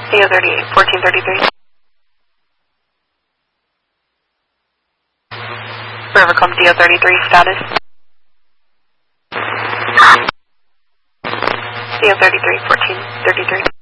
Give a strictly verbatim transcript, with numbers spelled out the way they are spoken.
D O thirty-eight, fourteen thirty-three. Rivercom D O thirty-three, status. D O thirty-three, fourteen thirty-three.